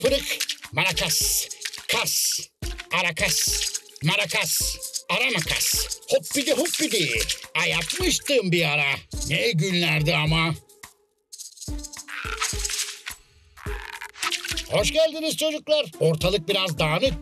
Pırık, marakas, kas, arakas, marakas, aramakas, hoppidi hoppidi. Yapmıştım bir ara. Ne günlerdi ama. Hoş geldiniz çocuklar. Ortalık biraz dağınık.